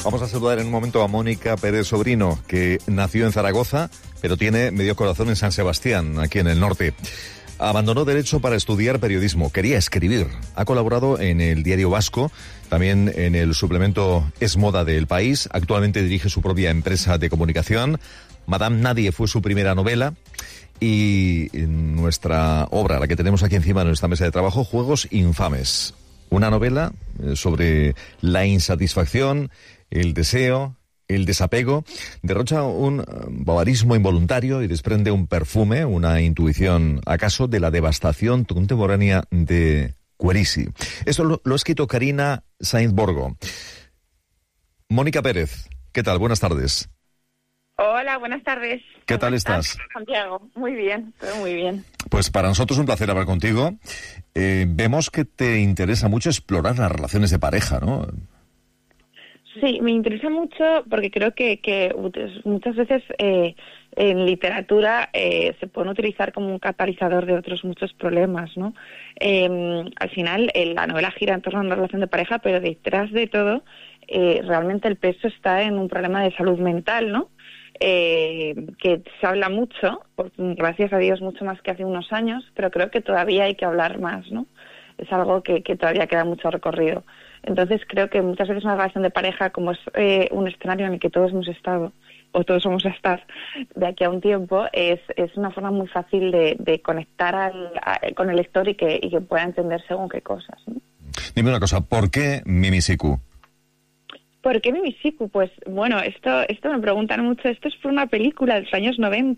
Vamos a saludar en un momento a Mónica Pérez Sobrino, que nació en Zaragoza, pero tiene medio corazón en San Sebastián, aquí en el norte. Abandonó Derecho para estudiar periodismo. Quería escribir. Ha colaborado en el Diario Vasco, también en el suplemento Es Moda del País. Actualmente dirige su propia empresa de comunicación. Madame Nadie fue su primera novela. Y en nuestra obra, la que tenemos aquí encima de nuestra mesa de trabajo, Juegos Infames. Una novela sobre la insatisfacción, el deseo, el desapego. Derrocha un bavarismo involuntario y desprende un perfume, una intuición, acaso, de la devastación contemporánea de Querisi. Esto lo ha escrito Karina Sainz-Borgo. Mónica Pérez, ¿qué tal? Buenas tardes. Hola, buenas tardes. ¿Qué tal estás? Santiago, muy bien, todo muy bien. Pues para nosotros es un placer hablar contigo. Vemos que te interesa mucho explorar las relaciones de pareja, ¿no? Sí, me interesa mucho porque creo que muchas veces en literatura se pueden utilizar como un catalizador de otros muchos problemas, ¿no? Al final la novela gira en torno a una relación de pareja, pero detrás de todo realmente el peso está en un problema de salud mental, ¿no? Que se habla mucho, gracias a Dios mucho más que hace unos años, pero creo que todavía hay que hablar más, ¿no? Es algo que todavía queda mucho recorrido. Entonces creo que muchas veces una relación de pareja, como es un escenario en el que todos hemos estado, o todos vamos a estar de aquí a un tiempo, es una forma muy fácil de conectar con el lector y que pueda entender según qué cosas, ¿no? Dime una cosa, ¿por qué Mimisiku? ¿Por qué Mimisiku? Pues bueno, esto me preguntan mucho. Esto es por una película de los años 90